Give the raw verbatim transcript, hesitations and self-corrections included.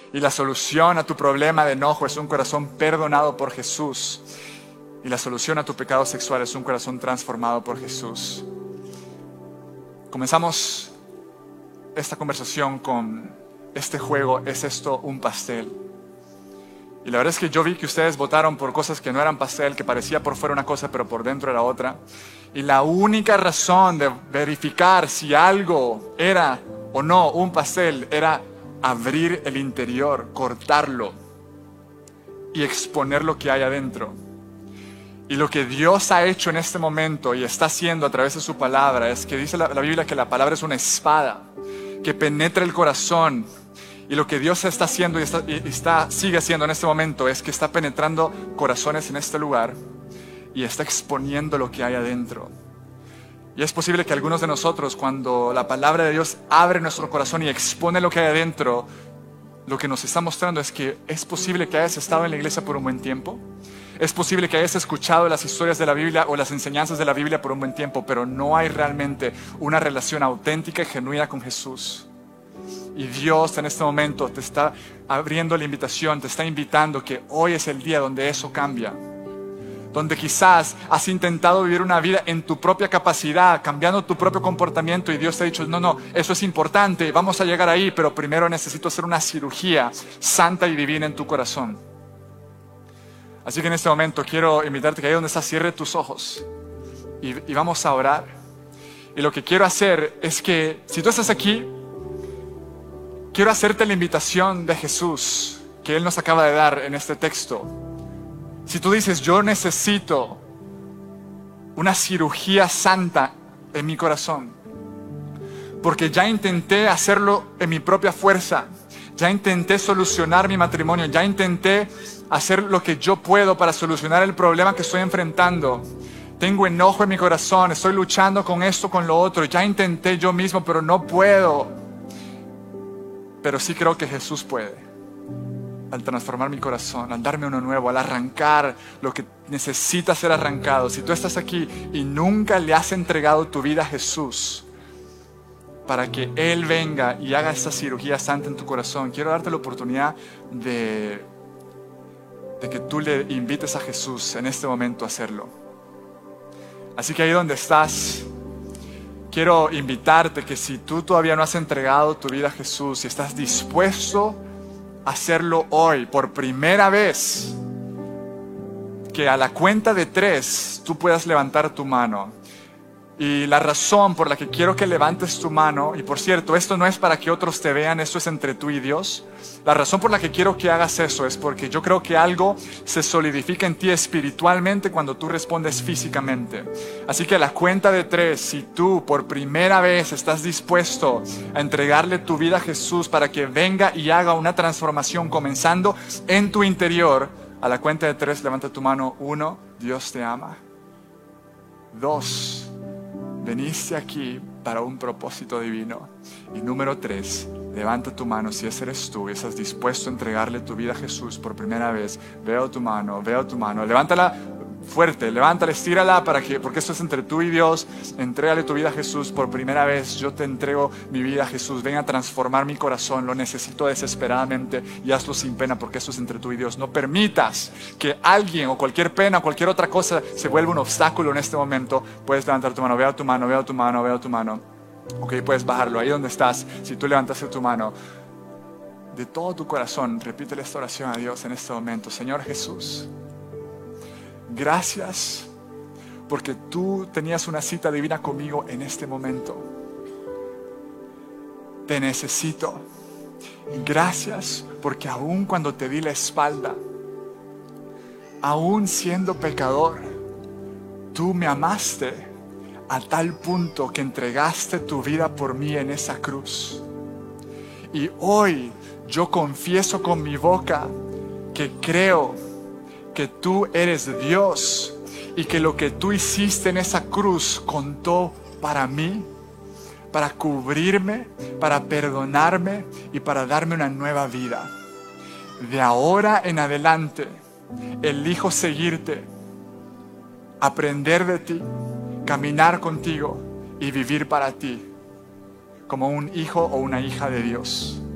Y la solución a tu problema de enojo es un corazón perdonado por Jesús. Y la solución a tu pecado sexual es un corazón transformado por Jesús. Comenzamos esta conversación con este juego, ¿es esto un pastel? Y la verdad es que yo vi que ustedes votaron por cosas que no eran pastel, que parecía por fuera una cosa, pero por dentro era otra. Y la única razón de verificar si algo era o no un pastel era abrir el interior, cortarlo y exponer lo que hay adentro. Y lo que Dios ha hecho en este momento y está haciendo a través de su palabra es que dice la, la Biblia que la palabra es una espada que penetra el corazón. Y lo que Dios está haciendo y, está, y está, sigue haciendo en este momento es que está penetrando corazones en este lugar y está exponiendo lo que hay adentro. Y es posible que algunos de nosotros, cuando la palabra de Dios abre nuestro corazón y expone lo que hay adentro, lo que nos está mostrando es que es posible que hayas estado en la iglesia por un buen tiempo. Es posible que hayas escuchado las historias de la Biblia o las enseñanzas de la Biblia por un buen tiempo, pero no hay realmente una relación auténtica y genuina con Jesús. Y Dios en este momento te está abriendo la invitación, te está invitando que hoy es el día donde eso cambia. Donde quizás has intentado vivir una vida en tu propia capacidad, cambiando tu propio comportamiento y Dios te ha dicho, no, no, eso es importante, vamos a llegar ahí, pero primero necesito hacer una cirugía santa y divina en tu corazón. Así que en este momento quiero invitarte que ahí donde estás cierre tus ojos y, y vamos a orar. Y lo que quiero hacer es que si tú estás aquí, quiero hacerte la invitación de Jesús que Él nos acaba de dar en este texto. Si tú dices, yo necesito una cirugía santa en mi corazón, porque ya intenté hacerlo en mi propia fuerza, ya intenté solucionar mi matrimonio, ya intenté hacer lo que yo puedo para solucionar el problema que estoy enfrentando. Tengo enojo en mi corazón, estoy luchando con esto, con lo otro, ya intenté yo mismo, pero no puedo. Pero sí creo que Jesús puede. Al transformar mi corazón, al darme uno nuevo, al arrancar lo que necesita ser arrancado. Si tú estás aquí y nunca le has entregado tu vida a Jesús para que Él venga y haga esta cirugía santa en tu corazón, quiero darte la oportunidad de, de que tú le invites a Jesús en este momento a hacerlo. Así que ahí donde estás, quiero invitarte que si tú todavía no has entregado tu vida a Jesús y estás dispuesto a hacerlo hoy por primera vez, que a la cuenta de tres tú puedas levantar tu mano. Y la razón por la que quiero que levantes tu mano, y por cierto, esto no es para que otros te vean, esto es entre tú y Dios. La razón por la que quiero que hagas eso es porque yo creo que algo se solidifica en ti espiritualmente cuando tú respondes físicamente. Así que a la cuenta de tres, si tú por primera vez estás dispuesto a entregarle tu vida a Jesús para que venga y haga una transformación comenzando en tu interior, a la cuenta de tres levanta tu mano. Uno, Dios te ama. Dos, veniste aquí para un propósito divino. Y número tres, levanta tu mano si ese eres tú y estás dispuesto a entregarle tu vida a Jesús por primera vez. Veo tu mano, veo tu mano. Levántala fuerte, levántala, estírala para que, porque esto es entre tú y Dios. Entrégale tu vida a Jesús por primera vez. Yo te entrego mi vida a Jesús. Ven a transformar mi corazón. Lo necesito desesperadamente y hazlo sin pena porque esto es entre tú y Dios. No permitas que alguien o cualquier pena o cualquier otra cosa se vuelva un obstáculo en este momento. Puedes levantar tu mano. Veo tu mano, veo tu mano, veo tu mano. Ok, puedes bajarlo. Ahí donde estás, si tú levantaste tu mano, de todo tu corazón, repítele esta oración a Dios en este momento. Señor Jesús, gracias porque tú tenías una cita divina conmigo en este momento. Te necesito. Gracias porque aun cuando te di la espalda, aun siendo pecador, tú me amaste a tal punto que entregaste tu vida por mí en esa cruz. Y hoy yo confieso con mi boca que creo que tú eres Dios y que lo que tú hiciste en esa cruz contó para mí, para cubrirme, para perdonarme y para darme una nueva vida. De ahora en adelante, elijo seguirte, aprender de ti, caminar contigo y vivir para ti como un hijo o una hija de Dios.